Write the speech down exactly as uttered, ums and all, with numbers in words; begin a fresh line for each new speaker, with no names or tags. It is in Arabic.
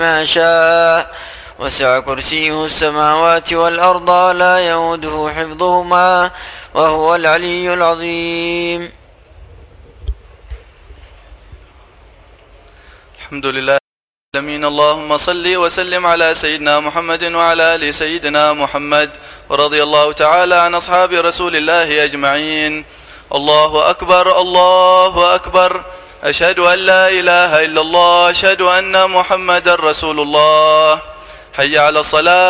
ما شاء وسع كرسيه السماوات والأرض لا يؤوده حفظهما وهو العلي العظيم.
الحمد لله العالمين. اللهم صل وسلم على سيدنا محمد وعلى آل سيدنا محمد، ورضي الله تعالى عن أصحاب رسول الله أجمعين. الله أكبر الله أكبر، أشهد أن لا إله إلا الله، أشهد أن محمد رسول الله. حي على الصلاة.